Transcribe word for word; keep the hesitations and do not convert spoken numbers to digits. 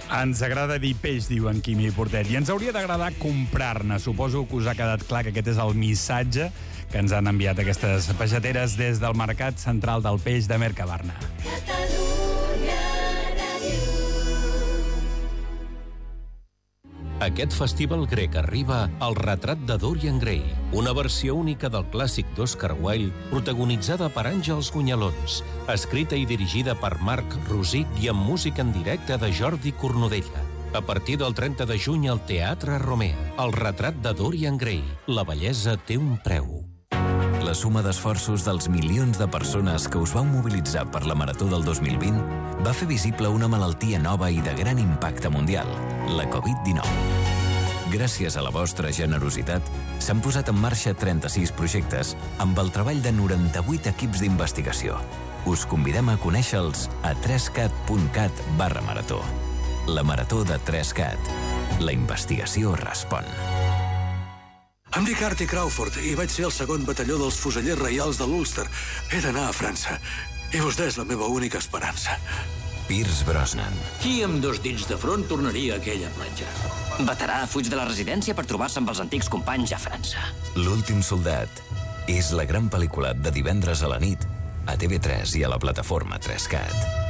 Ens agrada dir peix, diu en Quimi Portet, i ens hauria d'agradar comprar-ne. Suposo que us ha quedat clar que aquest és el missatge que ens han enviat aquestes peixateres des del Mercat Central del Peix de Mercabarna. Catalunya Ràdio. Aquest festival grec arriba al retrat de Dorian Gray, una versió única del clàssic d'Oscar Wilde, protagonitzada per Àngels Gunyalons, escrita i dirigida per Marc Rosic i amb música en directe de Jordi Cornudella. A partir del trenta de juny al Teatre Romea, el retrat de Dorian Gray, la bellesa té un preu. La suma d'esforços dels milions de persones que us vau mobilitzar per la Marató del dos mil vint va fer visible una malaltia nova i de gran impacte mundial, la covid dinou. Gràcies a la vostra generositat, s'han posat en marxa trenta-sis projectes amb el treball de noranta-vuit equips d'investigació. Us convidem a conèixer-los a trescat punt cat barra marató. La Marató de trescat. La investigació respon. Em dic Artie Crawford i vaig ser el segon batalló dels fusellers reials de l'Ulster. He d'anar a França i vostè és la meva única esperança. Pierce Brosnan. Qui amb dos dits de front tornaria a aquella platja? Veterà fuig de la residència per trobar-se amb els antics companys a França. L'últim soldat és la gran pel·lícula de divendres a la nit a T V tres i a la plataforma trescat.